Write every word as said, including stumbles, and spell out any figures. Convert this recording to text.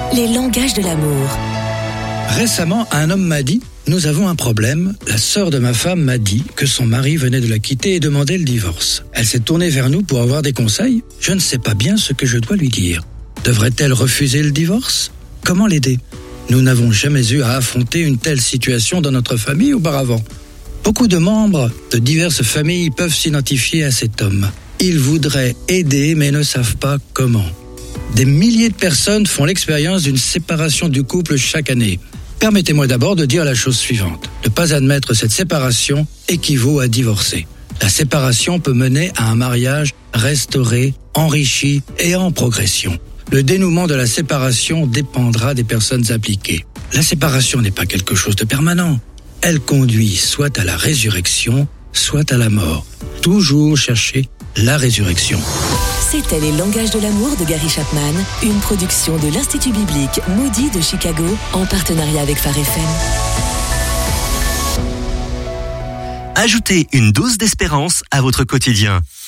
les langages de l'amour. Récemment, un homme m'a dit « Nous avons un problème. La sœur de ma femme m'a dit que son mari venait de la quitter et demandait le divorce. Elle s'est tournée vers nous pour avoir des conseils. Je ne sais pas bien ce que je dois lui dire. Devrait-elle refuser le divorce ? Comment l'aider ? Nous n'avons jamais eu à affronter une telle situation dans notre famille auparavant. Beaucoup de membres de diverses familles peuvent s'identifier à cet homme. Ils voudraient aider mais ne savent pas comment. Des milliers de personnes font l'expérience d'une séparation du couple chaque année. Permettez-moi d'abord de dire la chose suivante. Ne pas admettre cette séparation équivaut à divorcer. La séparation peut mener à un mariage restauré, enrichi et en progression. Le dénouement de la séparation dépendra des personnes impliquées. La séparation n'est pas quelque chose de permanent. Elle conduit soit à la résurrection, soit à la mort. Toujours chercher la résurrection. C'était Les langages de l'amour de Gary Chapman, une production de l'Institut biblique Moody de Chicago en partenariat avec Phare F M. Ajoutez une dose d'espérance à votre quotidien.